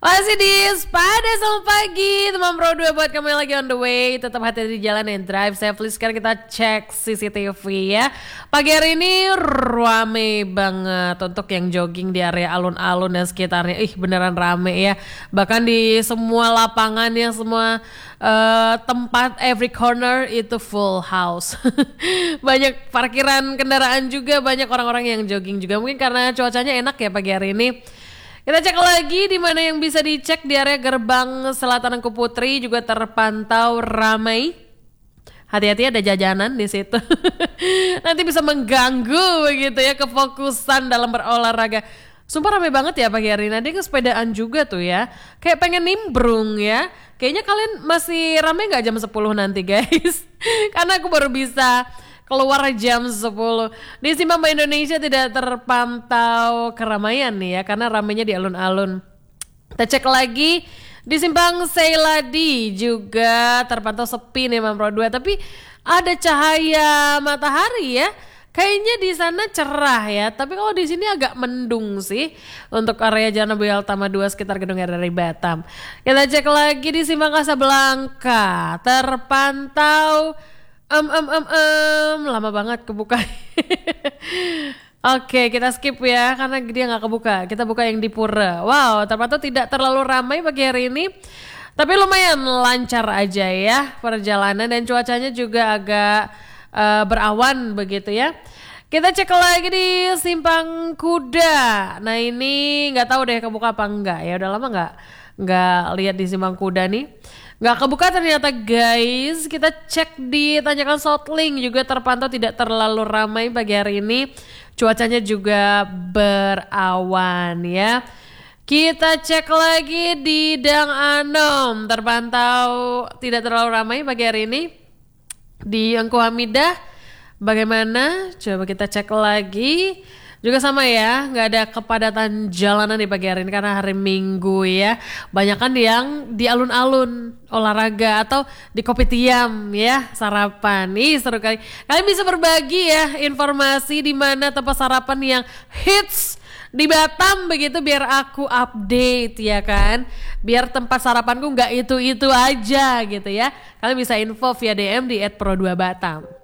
Masih di pada selamat pagi teman Pro 2 buat kamu yang lagi on the way. Tetap hati-hati di jalan and drive safely. Sekarang kita cek CCTV ya. Pagi hari ini rame banget untuk yang jogging di area alun-alun dan sekitarnya. Beneran rame ya. Bahkan di semua lapangan ya, semua tempat, every corner itu full house. Banyak parkiran kendaraan juga, banyak orang-orang yang jogging juga. Mungkin karena cuacanya enak ya pagi hari ini. Kita cek lagi di mana yang bisa dicek di area gerbang Selatan Angku Putri juga terpantau ramai. Hati-hati ada jajanan di situ. Nanti bisa mengganggu begitu ya kefokusan dalam berolahraga. Sumpah ramai banget ya pagi hari ini. Nanti sepedaan juga tuh ya. Kayak pengen nimbrung ya. Kayaknya kalian masih ramai gak jam 10 nanti guys? Karena aku baru bisa keluar jam 10. Di Simpang Indonesia tidak terpantau keramaian nih ya, karena ramainya di alun-alun. Kita cek lagi di Simpang Seiladi juga terpantau sepi nih Mam Pro 2, tapi ada cahaya matahari ya. Kayaknya di sana cerah ya, tapi kalau di sini agak mendung sih untuk area Jalan Nabi Tama 2 sekitar Gedung RRI Batam. Kita cek lagi di Simpang Kasablanka terpantau lama banget kebuka. Oke, kita skip ya karena dia nggak kebuka. Kita buka yang di Pura. Wow, terpantau tidak terlalu ramai pagi hari ini, tapi lumayan lancar aja ya perjalanan dan cuacanya juga agak berawan begitu ya. Kita cek lagi di Simpang Kuda. Nah ini nggak tahu deh kebuka apa enggak ya. Udah lama nggak lihat di Simpang Kuda nih. Nggak kebuka ternyata guys. Kita cek di Tanjakan Southling juga terpantau tidak terlalu ramai pagi hari ini. Cuacanya juga berawan ya. Kita cek lagi di Dang Anom terpantau tidak terlalu ramai pagi hari ini. Di Engku Hamidah bagaimana? Coba kita cek lagi. Juga sama ya, nggak ada kepadatan jalanan di pagi hari ini karena hari Minggu ya. Banyakan yang di alun-alun olahraga atau di kopitiam ya sarapan. Seru kali. Kalian bisa berbagi ya informasi di mana tempat sarapan yang hits di Batam begitu biar aku update ya kan. Biar tempat sarapanku nggak itu-itu aja gitu ya. Kalian bisa info via DM di @pro2batam.